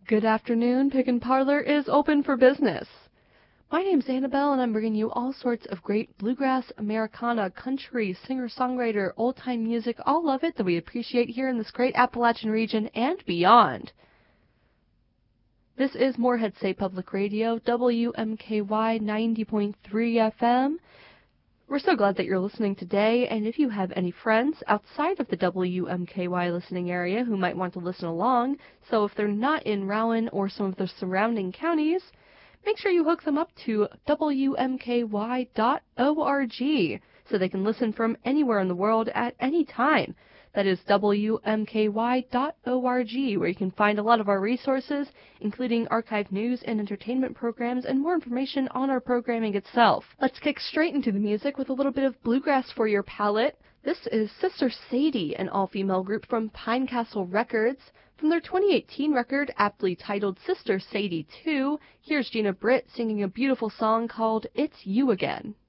Good afternoon. Pig and Parlor is open for business. My name's Annabelle, and I'm bringing you all sorts of great bluegrass, Americana, country, singer-songwriter, old-time music, all of it that we appreciate here in this great Appalachian region and beyond. This is Morehead State Public Radio, WMKY 90.3 FM. We're so glad that you're listening today, and if you have any friends outside of the WMKY listening area who might want to listen along, so if they're not in Rowan or some of the surrounding counties, make sure you hook them up to WMKY.org so they can listen from anywhere in the world at any time. That is WMKY.org, where you can find a lot of our resources, including archived news and entertainment programs, and more information on our programming itself. Let's kick straight into the music with a little bit of bluegrass for your palate. This is Sister Sadie, an all-female group from Pine Castle Records. From their 2018 record, aptly titled Sister Sadie 2, here's Gina Britt singing a beautiful song called It's You Again.